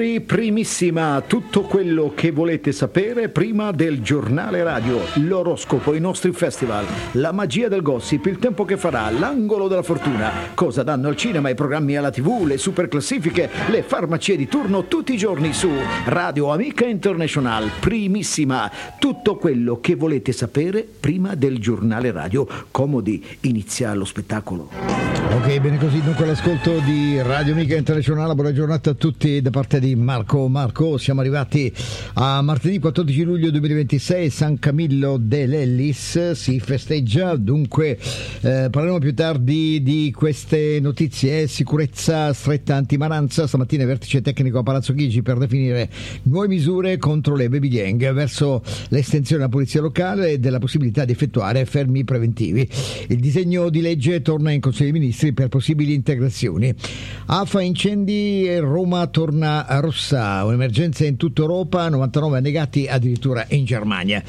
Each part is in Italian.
Primissima, tutto quello che volete sapere prima del giornale radio, l'oroscopo, i nostri festival, la magia del gossip, il tempo che farà, l'angolo della fortuna, cosa danno al cinema, i programmi alla TV, le super classifiche, le farmacie di turno tutti i giorni su Radio Amica International. Primissima, tutto quello che volete sapere prima del giornale radio. Comodi, inizia lo spettacolo. Ok, bene così, dunque l'ascolto di Radio Amica Internazionale. Buona giornata a tutti da parte di Marco, siamo arrivati a martedì 14 luglio 2026, San Camillo dell'Ellis, si festeggia, dunque parleremo più tardi di queste notizie. Sicurezza stretta antimaranza, stamattina vertice tecnico a Palazzo Chigi per definire nuove misure contro le baby gang verso l'estensione della polizia locale e della possibilità di effettuare fermi preventivi. Il disegno di legge torna in Consiglio dei Ministri per possibili integrazioni. AFA incendi e Roma torna rossa, un'emergenza in tutta Europa, 99 annegati addirittura in Germania.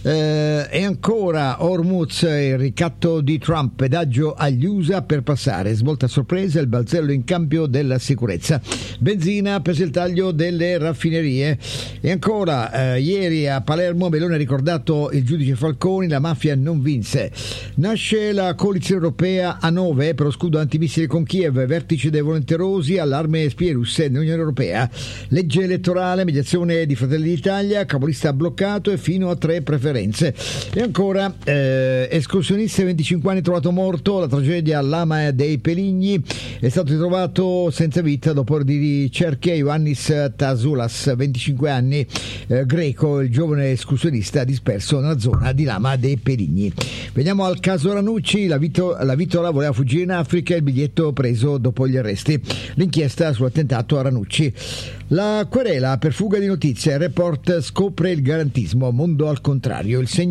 E ancora Hormuz, il ricatto di Trump, pedaggio agli USA per passare, svolta a sorpresa, il balzello in cambio della sicurezza. Benzina, preso il taglio delle raffinerie. E ancora ieri a Palermo Meloni ha ricordato il giudice Falconi, la mafia non vinse. Nasce la coalizione europea a 9 per lo scudo antimissili con Kiev, vertice dei volenterosi, allarme spie russe nell'Unione Europea. Legge elettorale, mediazione di Fratelli d'Italia, capolista bloccato e fino a 3 preferenze. E ancora escursionista 25 anni trovato morto, la tragedia Lama dei Peligni, è stato ritrovato senza vita dopo ore di ricerche Ioannis Tasulas, 25 anni, greco, il giovane escursionista disperso nella zona di Lama dei Peligni. Veniamo al caso Ranucci, la vittola voleva fuggire in Africa, il biglietto preso dopo gli arresti. L'inchiesta sull'attentato a Ranucci. La querela per fuga di notizie, il report scopre il garantismo, mondo al contrario, il segno